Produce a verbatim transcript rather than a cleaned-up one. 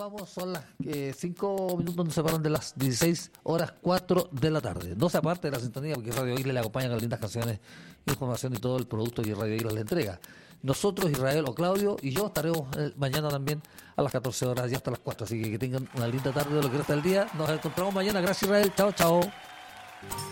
vamos, son las eh, cinco minutos, nos separan de las dieciséis horas cuatro de la tarde. No se aparte de la sintonía, porque Radio Isla le acompaña con lindas canciones, información y todo el producto que Radio Isla le entrega. Nosotros, Israel o Claudio y yo estaremos eh, mañana también a las catorce horas y hasta las cuatro. Así que que tengan una linda tarde de lo que resta del día. Nos encontramos mañana. Gracias, Israel. Chao, chao.